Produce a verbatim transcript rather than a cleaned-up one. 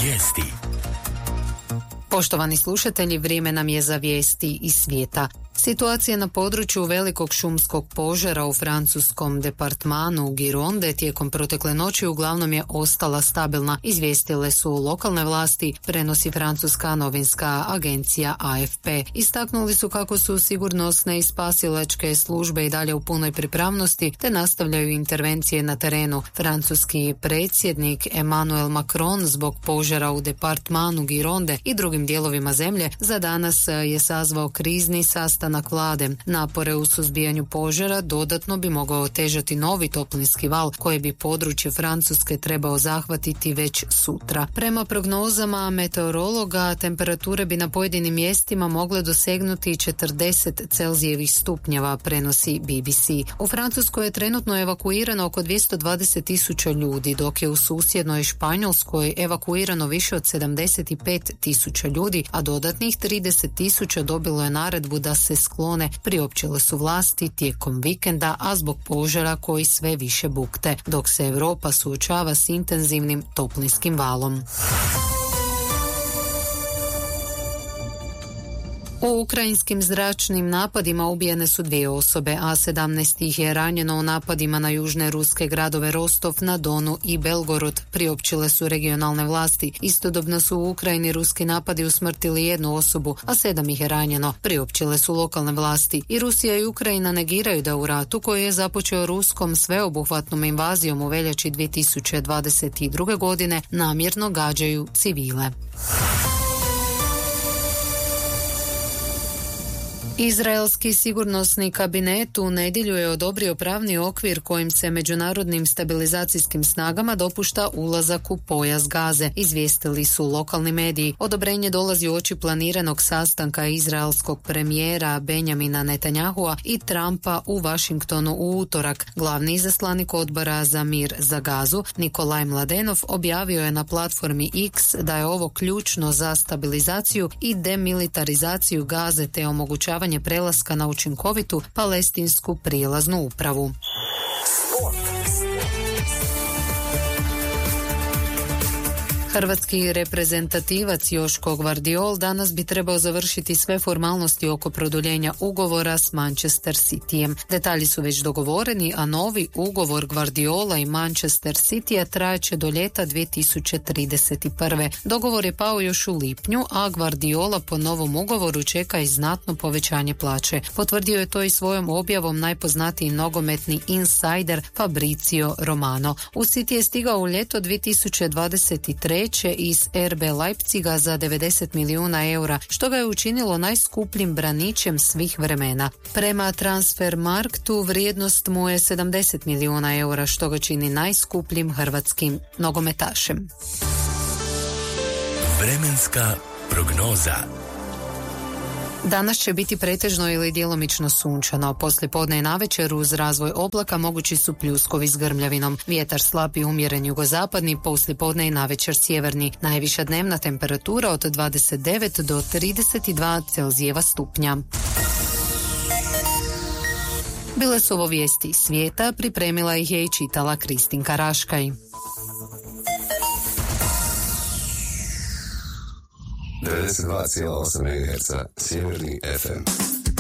Vijesti. Poštovani slušatelji, vrijeme nam je za vijesti iz svijeta. Situacija na području velikog šumskog požara u francuskom departmanu Gironde tijekom protekle noći uglavnom je ostala stabilna, izvijestile su lokalne vlasti, prenosi francuska novinska agencija A F P. Istaknuli su kako su sigurnosne i spasilačke službe i dalje u punoj pripravnosti te nastavljaju intervencije na terenu. Francuski predsjednik Emmanuel Macron zbog požara u departmanu Gironde i drugim dijelovima zemlje za danas je sazvao krizni sastanak vlade. Napore u suzbijanju požara dodatno bi mogao otežati novi toplinski val koji bi područje Francuske trebao zahvatiti već sutra. Prema prognozama meteorologa, temperature bi na pojedinim mjestima mogle dosegnuti četrdeset celzijevih stupnjeva, prenosi B B C. U Francuskoj je trenutno evakuirano oko dvjesto dvadeset tisuća ljudi, dok je u susjednoj Španjolskoj evakuirano više od sedamdeset pet tisuća ljudi, a dodatnih trideset tisuća dobilo je naredbu da se sklone, priopćile su vlasti tijekom vikenda, a zbog požara koji sve više bukte, dok se Europa suočava s intenzivnim toplinskim valom. U ukrajinskim zračnim napadima ubijene su dvije osobe, a sedamnaest ih je ranjeno u napadima na južne ruske gradove Rostov na Donu i Belgorod, priopćile su regionalne vlasti. Istodobno su u Ukrajini ruski napadi usmrtili jednu osobu, a sedam ih je ranjeno, priopćile su lokalne vlasti. I Rusija i Ukrajina negiraju da u ratu koji je započeo ruskom sveobuhvatnom invazijom u veljači dvije tisuće dvadeset druge. godine namjerno gađaju civile. Izraelski sigurnosni kabinet u nedjelju je odobrio pravni okvir kojim se međunarodnim stabilizacijskim snagama dopušta ulazak u pojas Gaze, izvijestili su lokalni mediji. Odobrenje dolazi uoči planiranog sastanka izraelskog premijera Benjamina Netanyahua i Trumpa u Washingtonu u utorak. Glavni izaslanik odbora za mir za Gazu, Nikolaj Mladenov, objavio je na platformi X da je ovo ključno za stabilizaciju i demilitarizaciju Gaze te omogućavanje prelaska na učinkovitu palestinsku prijelaznu upravu. Hrvatski reprezentativac Joško Gvardiol danas bi trebao završiti sve formalnosti oko produljenja ugovora s Manchester Cityjem. Detalji su već dogovoreni, a novi ugovor Gvardiola i Manchester Cityja trajaće do ljeta dvije tisuće trideset prve. Dogovor je pao još u lipnju, a Gvardiola po novom ugovoru čeka i znatno povećanje plaće. Potvrdio je to i svojom objavom najpoznatiji nogometni insider Fabrizio Romano. U City je stigao u ljeto dvije tisuće dvadeset treće iz R B Leipziga za devedeset milijuna eura, što ga je učinilo najskupljim braničem svih vremena. Prema Transfermarktu vrijednost mu je sedamdeset milijuna eura, što ga čini najskupljim hrvatskim nogometašem. Vremenska prognoza. Danas će biti pretežno ili djelomično sunčano. Poslijepodne i navečer uz razvoj oblaka mogući su pljuskovi s grmljavinom. Vjetar slab i umjeren jugozapadni, poslijepodne i navečer sjeverni. Najviša dnevna temperatura od dvadeset devet do trideset dva celzijeva stupnja. Bile su ovo vijesti iz svijeta, pripremila ih je i čitala Kristinka Raškaj. devedeset dva zarez osam megaherca Sjeverni F M.